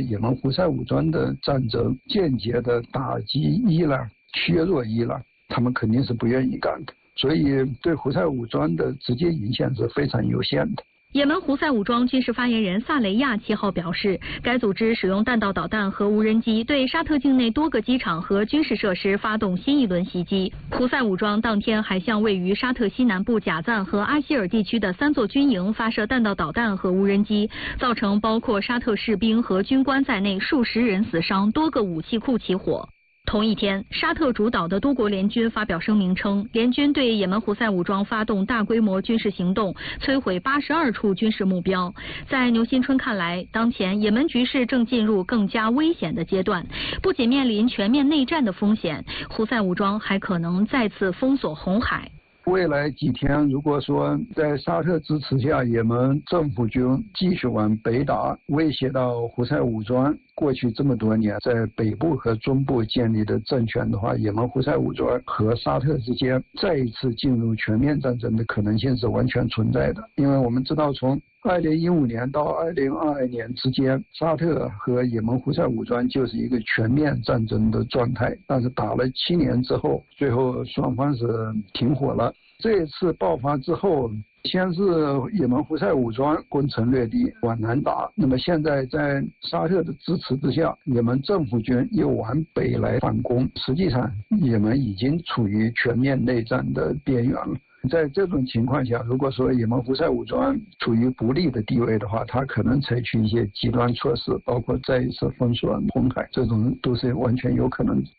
也门胡塞武装的战争间接的打击伊朗、削弱伊朗，他们肯定是不愿意干的，所以对胡塞武装的直接影响是非常有限的。 也门胡塞武装军事发言人萨雷亚7号表示，该组织使用弹道导弹和无人机对沙特境内多个机场和军事设施发动新一轮袭击。胡塞武装当天还向位于沙特西南部贾赞和阿希尔地区的3座军营发射弹道导弹和无人机，造成包括沙特士兵和军官在内数十人死伤，多个武器库起火。同一天，沙特主导的多国联军发表声明称，联军对也门胡塞武装发动大规模军事行动，摧毁82处军事目标。在牛新春看来，当前也门局势正进入更加危险的阶段，不仅面临全面内战的风险，胡塞武装还可能再次封锁红海。 未来几天，如果说在沙特支持下，也门政府军继续往北打，威胁到胡塞武装过去这么多年在北部和中部建立的政权的话，也门胡塞武装和沙特之间再一次进入全面战争的可能性是完全存在的。因为我们知道，从2015年到2022年之间，沙特和也门胡塞武装就是一个全面战争的状态，但是打了7年之后，最后双方是停火了。这一次爆发之后，先是也门胡塞武装攻城略地往南打，那么现在在沙特的支持之下，也门政府军又往北来反攻，实际上也门已经处于全面内战的边缘了。在这种情况下，如果说也门胡塞武装处于不利的地位的话，他可能采取一些极端措施，包括再一次封锁红海，这种都是完全有可能的。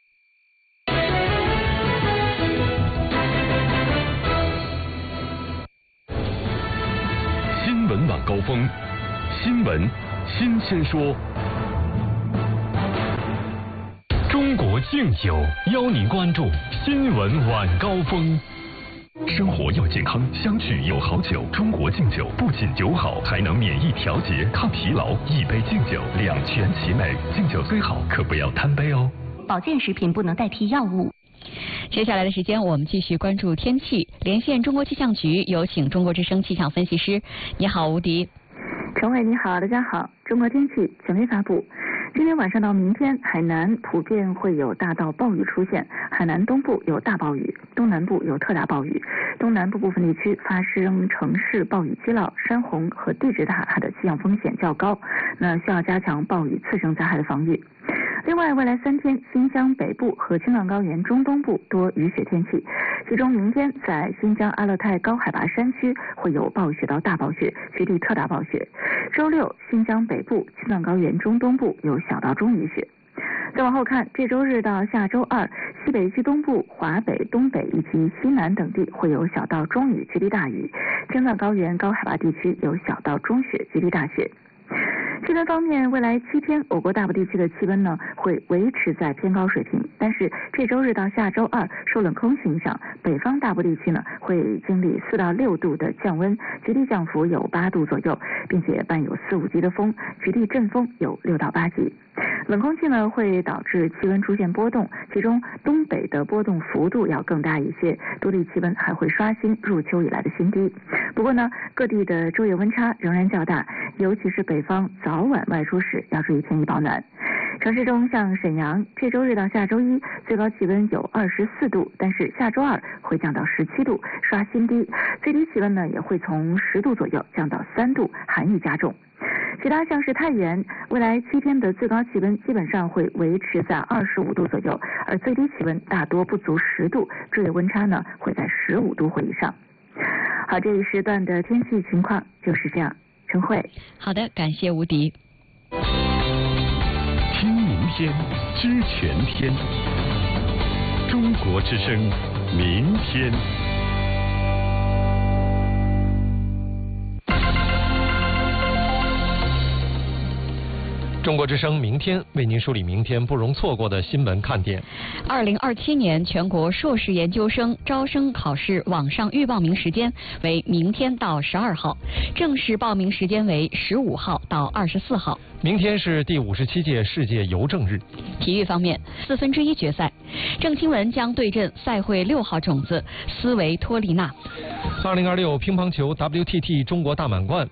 新闻晚高峰，新闻新鲜说。中国敬酒邀您关注新闻晚高峰。生活要健康，相聚有好酒。中国敬酒不仅酒好，还能免疫调节、抗疲劳。一杯敬酒，两全其美。敬酒虽好，可不要贪杯哦。 保健食品不能代替药物。 接下来的时间，我们继续关注天气。连线中国气象局，有请中国之声气象分析师。你好，吴迪。 陈伟，你好，大家好。中国天气权威发布。今天晚上到明天，海南普遍会有大到暴雨出现，海南东部有大暴雨，东南部有特大暴雨，东南部部分地区发生城市暴雨激涝、山洪和地质灾害的气象风险较高，那需要加强暴雨次生灾害的防御。另外，未来3天，新疆北部和青藏高原中东部多雨雪天气，其中明天在新疆阿勒泰高海拔山区会有暴雪到大暴雪，局地特大暴雪。周六，新疆北部、青藏高原中东部有小到中雨雪。再往后看，这周日到下周2，西北区东部、华北、东北以及西南等地会有小到中雨，局地大雨；青藏高原高海拔地区有小到中雪，局地大雪。气温方面，未来7天，我国大部地区的气温呢会维持在偏高水平，但是这周日到下周2，受冷空气影响，北方大部地区呢会经历4到6度的降温，局地降幅有8度左右，并且伴有4、5级的风，局地阵风有6到8级。冷空气呢会导致气温出现波动，其中东北的波动幅度要更大一些，多地气温还会刷新入秋以来的新低。不过呢，各地的昼夜温差仍然较大，尤其是北方早晚外出时要注意添衣保暖。城市中像沈阳，这周日到下周1，最高气温有24度，但是下周2会降到17度，刷新低，最低气温呢也会从10度左右降到3度，寒意加重。其他像是太原，未来7天的最高气温基本上会维持在25度左右，而最低气温大多不足10度，昼夜温差呢会在15度或以上。好，这一时段的天气情况就是这样。陈慧， 好的，感谢吴迪。 听明天，知全天。中国之声，明天。 中国之声明天为您梳理明天不容错过的新闻看点。 2027年全国硕士研究生招生考试网上预报名时间为明天到12号，正式报名时间为15号到24号。 明天是第57届世界邮政日。 体育方面，1/4决赛，郑钦文将对阵赛会6号种子斯维托利纳。 2026乒乓球 WTT 中国大满贯